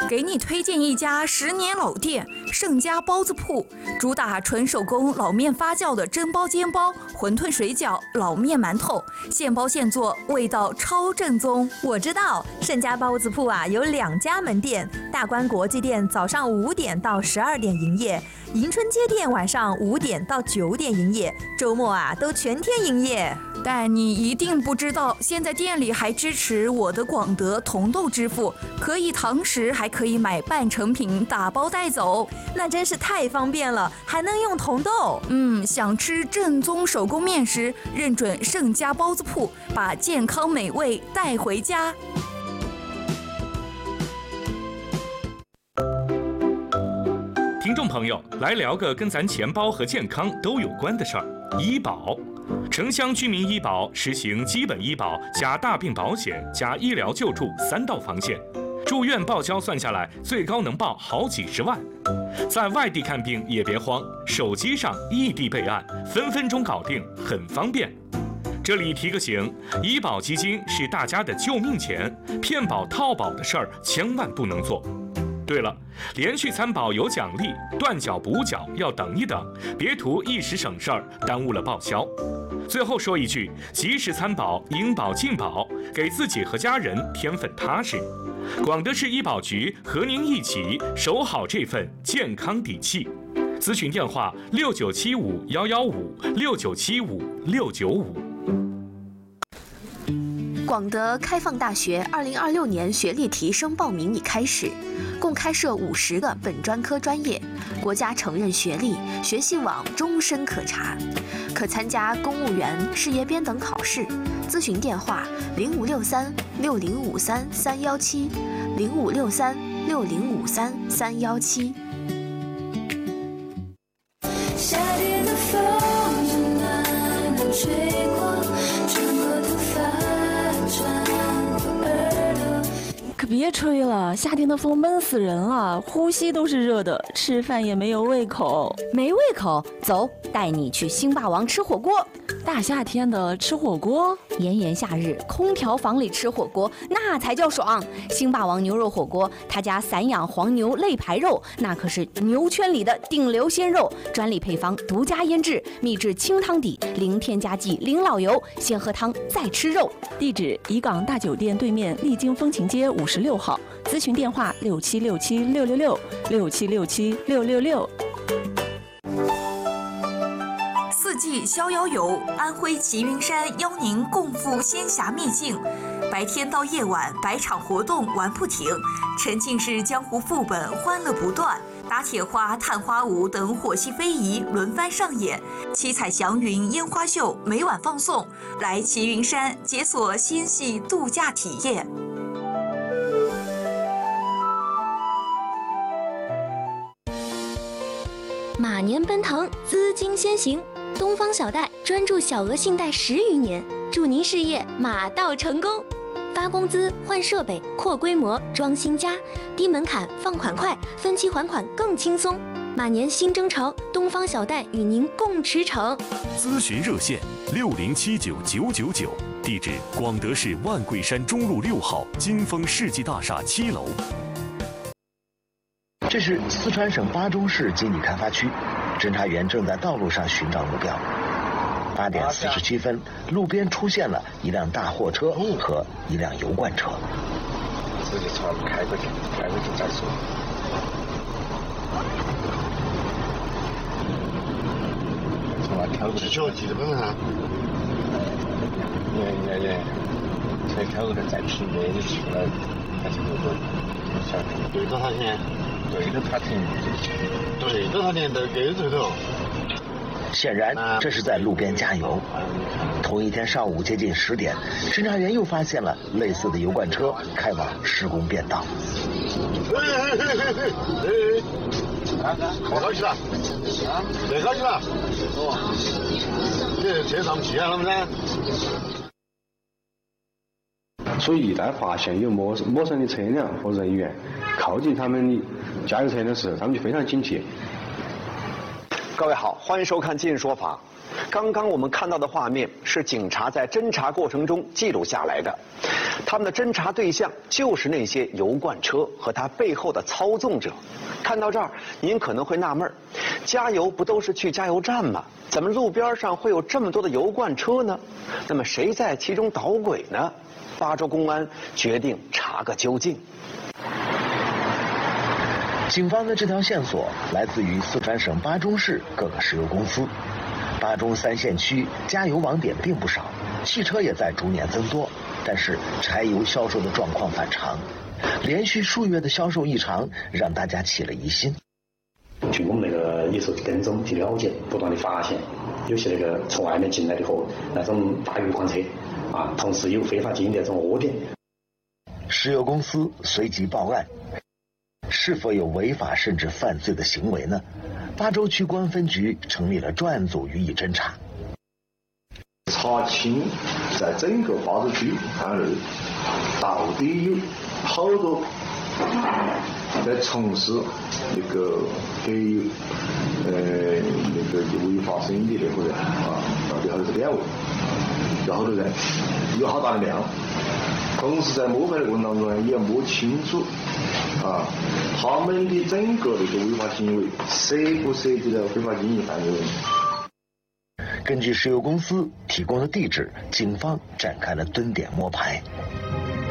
给你推荐一家10年老店盛家包子铺，主打纯手工老面发酵的蒸包、煎包、馄饨、水饺、老面、馒头，现包现做，味道超正宗。 我知道盛家包子铺啊，有2家门店，大观国际店早上5点到12点营业，迎春街店晚上5点到9点营业，周末啊都全天营业。 但你一定不知道，现在店里还支持我的广德同豆支付，可以堂食，还可以买半成品打包带走， 那真是太方便了，还能用同豆。 想吃正宗手工面食，认准盛家包子铺，把健康美味带回家。 听众朋友，来聊个跟咱钱包和健康都有关的事儿——医保。城乡居民医保实行基本医保加大病保险加医疗救助3道防线，住院报销算下来最高能报好几十万。在外地看病也别慌，手机上异地备案，分分钟搞定，很方便。这里提个醒，医保基金是大家的救命钱，骗保套保的事儿千万不能做。对了，连续参保有奖励，断缴补缴要等一等，别图一时省事儿，耽误了报销。最后说一句，及时参保，应保尽保，给自己和家人添份踏实。广德市医保局和您一起守好这份健康底气。咨询电话69751156975695。 广德开放大学2026年学历提升报名已开始，共开设50个本专科专业，国家承认学历，学习网终身可查，可参加公务员、事业编等考试。咨询电话05636053-317，05636053-317。 夏天的风慢慢吹过，穿过头发，穿过耳朵。 可别吹了，夏天的风闷死人了，呼吸都是热的，吃饭也没有胃口。 没胃口，走，带你去星霸王吃火锅。 大夏天的吃火锅， 炎炎夏日，空调房里吃火锅那才叫爽。星霸王牛肉火锅，他家散养黄牛肋排肉，那可是牛圈里的顶流鲜肉，专利配方，独家腌制，秘制清汤底，零添加剂，零老油，先喝汤再吃肉。 地址：怡港大酒店对面丽晶风情街56号，咨询电话6767666667676666。 四季逍遥游，安徽齐云山邀您共赴仙侠秘境。白天到夜晚，百场活动玩不停，沉浸式江湖副本欢乐不断，打铁花、探花舞等火系非遗轮番上演，七彩祥云烟花秀每晚放送。来齐云山解锁仙系度假体验。 马年奔腾，资金先行。东方小贷专注小额信贷10余年，祝您事业马到成功。发工资、换设备、扩规模、装新家，低门槛，放款快，分期还款更轻松。马年新征程，东方小贷与您共驰骋。 咨询热线60799999，地址：广德市万桂山中路6号金丰世纪大厦7楼。 这是四川省巴中市经济开发区，侦查员正在道路上寻找目标。8点47分，路边出现了一辆大货车和一辆油罐车。 自己朝开过去再说。从哪跳过去？就记得本上。耶，才跳过去再去，没得去了，还是那个小区。对多少钱？对着他停，对着他停都给这头。 显然，这是在路边加油。同一天上午接近10点，侦查员又发现了类似的油罐车开往施工便道。 太高去了，太高去了。哦，这车上不去了吗？ 所以一旦发现有陌生的车辆或人员靠近他们的加油车的时候，他们就非常警惕。 各位好，欢迎收看《今日说法》。刚刚我们看到的画面是警察在侦查过程中记录下来的，他们的侦查对象就是那些油罐车和它背后的操纵者。看到这儿，您可能会纳闷，加油不都是去加油站吗？怎么路边上会有这么多的油罐车呢？那么谁在其中捣鬼呢？巴州公安决定查个究竟。 警方的这条线索来自于四川省巴中市各个石油公司。巴中3县区加油网点并不少，汽车也在逐年增多，但是柴油销售的状况反常，连续数月的销售异常让大家起了疑心。 据我们那个一手跟踪去了解，不断的发现有些那个从外面进来的货那种大油罐车啊，同时有非法经营的这种窝点。 石油公司随即报案，是否有违法甚至犯罪的行为呢？巴州区公安分局成立了专案组予以侦查， 查清在整个巴州区范围到底有好多在从事那个给那个违法生意的那伙人啊，到底好多单位，有好多人，有好大的量。同时在摸排的过程当中呢，也要摸清楚啊，他们的整个那个违法行为涉不涉及到非法经营范围。 根据石油公司提供的地址，警方展开了蹲点摸排。